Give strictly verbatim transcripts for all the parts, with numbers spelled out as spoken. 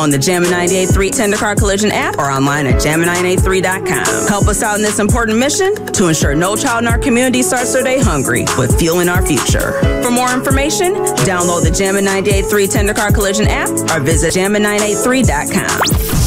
on the Jammin' ninety-eight point three Tender Car Collision app or online at jammin nine eight three dot com. Help us out in this important mission to ensure no child in our community starts their day hungry with fueling our future. For more information, download the Jammin' ninety-eight point three Tender Car Collision app or visit jammin nine eight three dot com.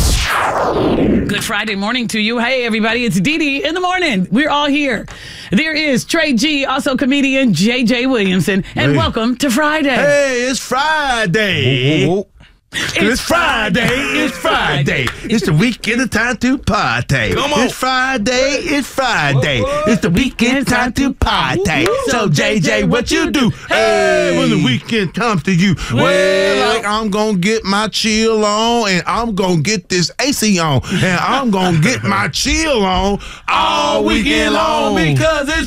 Good Friday morning to you. Hey, everybody, it's Dee Dee in the morning. We're all here. There is Trey G, also comedian J J Williamson, and hey. welcome to Friday. Hey, it's Friday. Whoa, whoa, whoa. It's, it's Friday, it's Friday. It's the weekend, it's time to party. Come on. It's Friday, it's Friday. It's the weekend, time to party. So, J J, what you do? Hey, when the weekend comes to you, well, like I'm going to get my chill on, and I'm going to get this A C on, and I'm going to get my chill on all weekend long because it's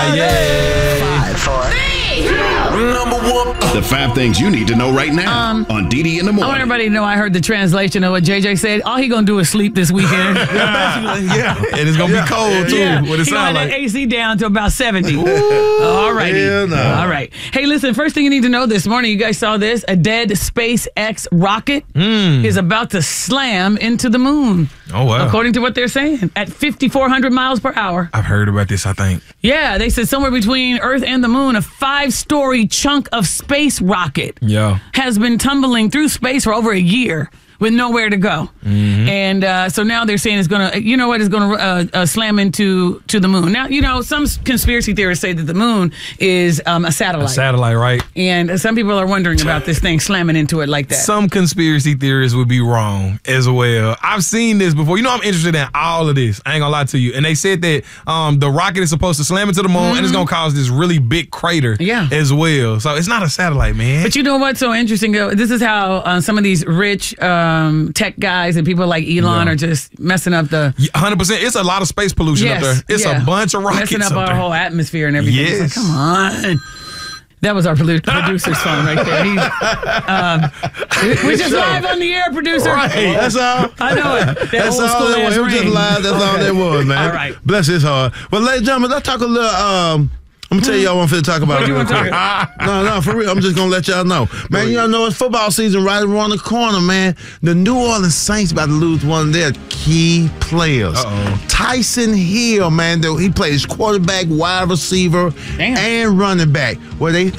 Friday. Five, four, three, two, number one. The five things you need to know right now um, on Dee Dee in the morning. I want everybody to know I heard the translation of what J J said. All he gonna do is sleep this weekend. yeah, yeah, and it's gonna yeah. be cold too. Yeah. What it he gonna sound have like? that A C down to about seventy. Ooh, all righty. Hell no. All right. Hey, listen. First thing you need to know this morning, you guys saw this: a dead SpaceX rocket mm. is about to slam into the moon. Oh wow! According to what they're saying, at fifty-four hundred miles per hour. I've heard about this. I think. Yeah, they said somewhere between Earth and the moon, a five-story chunk of space rocket yeah. has been tumbling through space for over a year with nowhere to go. Mm-hmm. And uh, so now they're saying it's going to, you know what, it's going to uh, uh, slam into to the moon. Now, you know, some conspiracy theorists say that the moon is um, a satellite. A satellite, right? And some people are wondering about this thing slamming into it like that. Some conspiracy theorists would be wrong as well. I've seen this before. You know, I'm interested in all of this. I ain't gonna lie to you. And they said that um, the rocket is supposed to slam into the moon mm-hmm. and it's gonna cause this really big crater yeah. as well. So it's not a satellite, man. But you know what's so interesting? This is how uh, some of these rich um, tech guys and people like Elon yeah. are just messing up the... one hundred percent. It's a lot of space pollution yes, up there. It's yeah. a bunch of rockets messing up, up our there. whole atmosphere and everything. Yes. It's like, come on. That was our producer's phone right there. He's, um, we're just live on the air, producer. Right. That's all. I know it. That That's old all that was. It was just live. That's okay. all that was, man. All right. Bless his heart. Well, ladies and gentlemen, let's talk a little... Um, I'm going to tell y'all what I'm finna talk about. What you want to talk about? No, no, for real. I'm just going to let y'all know. Man, you all know it's football season right around the corner, man. The New Orleans Saints about to lose one of their key players. Uh-oh. Tyson Hill, man. He plays quarterback, wide receiver, Damn. and running back. Where they